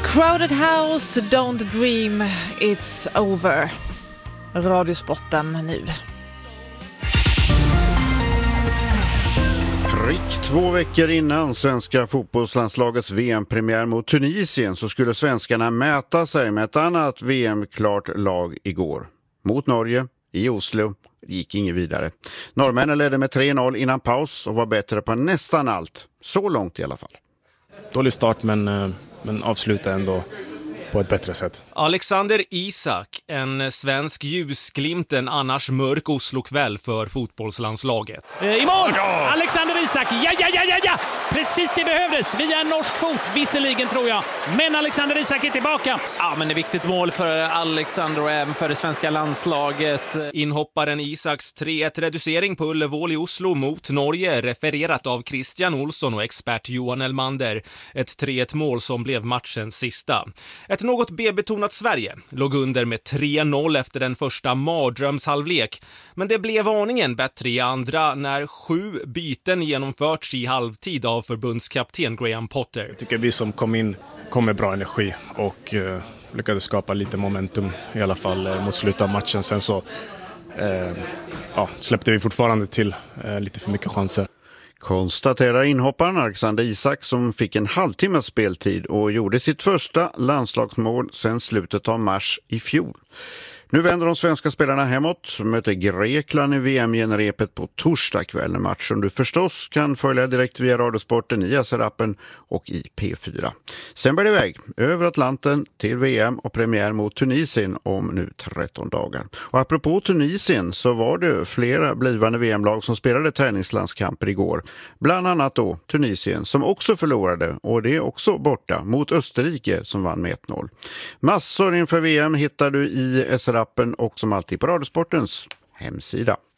Crowded House, Don't Dream, It's Over. Radiosporten nu. Prick 2 veckor innan svenska fotbollslandslagets VM-premiär mot Tunisien så skulle svenskarna mäta sig med ett annat VM-klart lag igår. Mot Norge i Oslo gick inget vidare. Norrmännen ledde med 3-0 innan paus och var bättre på nästan allt. Så långt i alla fall. Dålig start men avsluta ändå på ett bättre sätt. Alexander Isak, en svensk ljusglimt en annars mörk Oslo-kväll för fotbollslandslaget. I mål! Alexander Isak, ja! Precis det behövdes, via en norsk fot, visserligen tror jag. Men Alexander Isak är tillbaka. Ja, men det är viktigt mål för Alexander och även för det svenska landslaget. Inhopparen Isaks 3-1-reducering på Ullevål i Oslo mot Norge, refererat av Christian Olsson och expert Johan Elmander. Ett 3-1-mål som blev matchens sista. Ett något B-betonat Sverige låg under med 3-0 efter den första mardrömshalvlek. Men det blev aningen bättre i andra när 7 byten genomförts i halvtid av förbundskapten Graham Potter. Jag tycker vi som kom med bra energi och lyckades skapa lite momentum i alla fall mot slutet av matchen. Sen så släppte vi fortfarande till lite för mycket chanser. Konstaterar inhopparen Alexander Isak som fick en halvtimmes speltid och gjorde sitt första landslagsmål sedan slutet av mars i fjol. Nu vänder de svenska spelarna hemåt, möter Grekland i VM-genrepet på torsdag kväll. En match som du förstås kan följa direkt via Radiosporten i SR-appen och i P4. Sen bär det iväg över Atlanten till VM och premiär mot Tunisien om nu 13 dagar. Och apropå Tunisien så var det flera blivande VM-lag som spelade träningslandskamper igår. Bland annat då Tunisien som också förlorade och det är också borta mot Österrike som vann med 1-0. Massor inför VM hittar du i SR-appen och som alltid på Radiosportens hemsida.